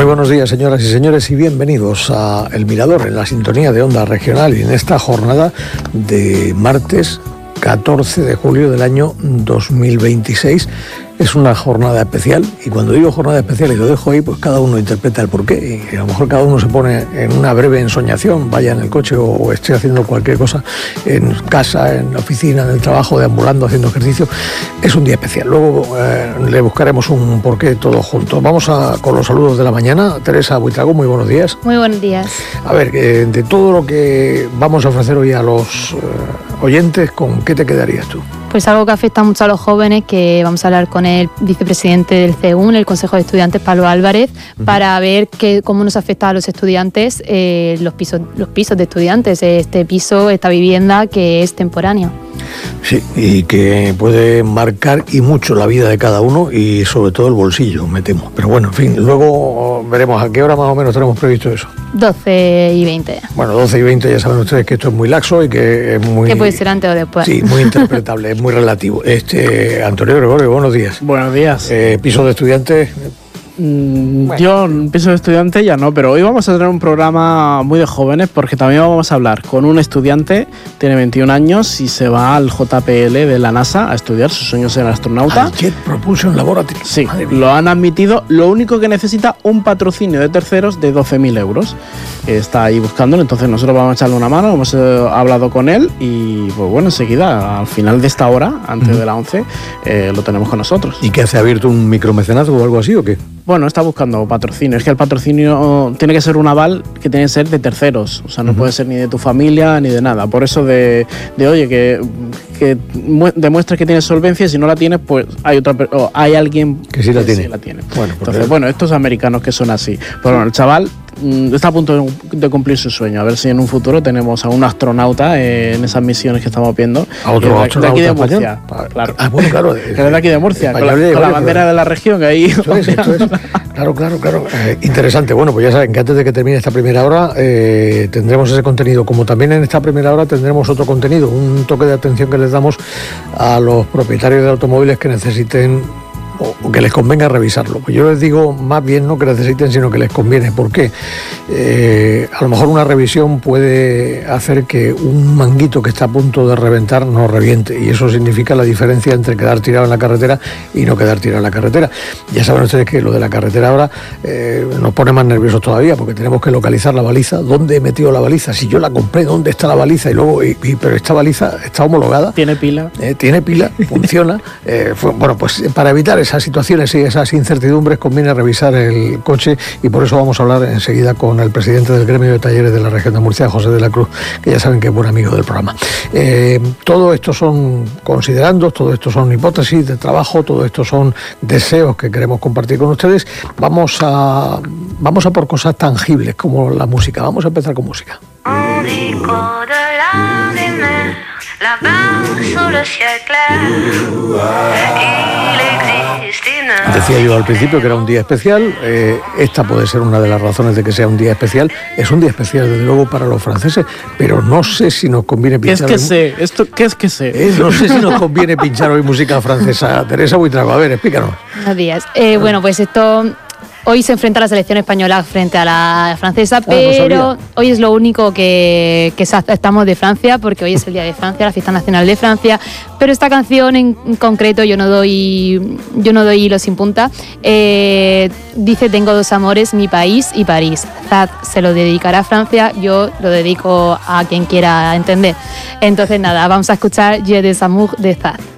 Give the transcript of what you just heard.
Muy buenos días, señoras y señores, y bienvenidos a El Mirador, en la sintonía de Onda Regional, y en esta jornada de martes 14 de julio del año 2026. Es una jornada especial, y cuando digo jornada especial y lo dejo ahí, pues cada uno interpreta el porqué, y a lo mejor cada uno se pone en una breve ensoñación, vaya en el coche o esté haciendo cualquier cosa en casa, en la oficina, en el trabajo, deambulando, haciendo ejercicio. Es un día especial. Luego le buscaremos un porqué todos juntos. Vamos con los saludos de la mañana. Teresa Buitrago, muy buenos días. Muy buenos días. A ver, de todo lo que vamos a ofrecer hoy a los oyentes, ¿con qué te quedarías tú? Pues algo que afecta mucho a los jóvenes, que vamos a hablar con el vicepresidente del CEUN, el Consejo de Estudiantes, Pablo Álvarez, para ver cómo nos afecta a los estudiantes los pisos de estudiantes, esta vivienda que es temporánea. Sí, y que puede marcar y mucho la vida de cada uno y sobre todo el bolsillo, me temo. Pero bueno, en fin, luego veremos a qué hora más o menos tenemos previsto eso. 12:20. Bueno, 12:20, ya saben ustedes que esto es muy laxo y que es muy... Que puede ser antes o después. Sí, muy interpretable, es muy relativo. Antonio Gregorio, buenos días. Buenos días. Piso de estudiantes... Bueno. Yo, piso de estudiante ya no, pero hoy vamos a tener un programa muy de jóvenes, porque también vamos a hablar con un estudiante, tiene 21 años y se va al JPL de la NASA a estudiar, su sueño es ser astronauta. Al Jet Propulsion Laboratory. Sí, lo han admitido, lo único que necesita un patrocinio de terceros de 12.000 euros. Está ahí buscándolo, entonces nosotros vamos a echarle una mano, hemos hablado con él y pues bueno, enseguida, al final de esta hora, antes de las 11, lo tenemos con nosotros. ¿Y qué hace, abierto un micromecenazgo o algo así o qué? Bueno, está buscando patrocinio. Es que el patrocinio tiene que ser un aval que tiene que ser de terceros. O sea, no puede ser ni de tu familia ni de nada. Por eso oye, que demuestres que tienes solvencia, y si no la tienes, pues hay alguien que sí la tiene. Sí la tiene. Bueno, entonces, estos americanos que son así. Pero bueno, el chaval está a punto de cumplir su sueño. A ver si en un futuro tenemos a un astronauta en esas misiones que estamos viendo. A otro astronauta de aquí de Murcia. Claro. Bueno, claro. Que es de aquí de Murcia, con la bandera de la región que ahí. Esto es. Claro. Interesante. Bueno, pues ya saben que antes de que termine esta primera hora tendremos ese contenido. Como también en esta primera hora tendremos otro contenido, un toque de atención que les damos a los propietarios de automóviles que necesiten o que les convenga revisarlo. Pues yo les digo más bien no que necesiten, sino que les conviene. ¿Por qué? A lo mejor una revisión puede hacer que un manguito que está a punto de reventar no reviente, y eso significa la diferencia entre quedar tirado en la carretera y no quedar tirado en la carretera. Ya saben ustedes que lo de la carretera ahora nos pone más nerviosos todavía, porque tenemos que localizar la baliza. ¿Dónde he metido la baliza? Si yo la compré, ¿dónde está la baliza? Y luego, pero esta baliza está homologada. Tiene pila. Funciona. Bueno, pues para evitar esas situaciones y esas incertidumbres conviene revisar el coche, y por eso vamos a hablar enseguida con el presidente del gremio de talleres de la región de Murcia, José de la Cruz, que ya saben que es buen amigo del programa. Todo esto son considerandos, todo esto son hipótesis de trabajo, todo esto son deseos que queremos compartir con ustedes. Vamos a por cosas tangibles como la música. Vamos a empezar con música. Decía yo al principio que era un día especial. Esta puede ser una de las razones de que sea un día especial. Es un día especial, desde luego, para los franceses, pero no sé si nos conviene pinchar. ¿Qué es que sé? No sé si nos conviene pinchar hoy música francesa. Teresa Buitrago, a ver, explícanos. Buenos días. Bueno, pues esto... Hoy se enfrenta la selección española frente a la francesa, pero hoy es lo único que estamos de Francia, porque hoy es el Día de Francia, la fiesta nacional de Francia. Pero esta canción en concreto yo no doy hilo sin punta. Dice: tengo dos amores, mi país y París. Zad se lo dedicará a Francia, yo lo dedico a quien quiera entender. Entonces nada, vamos a escuchar Je des amours de Zad.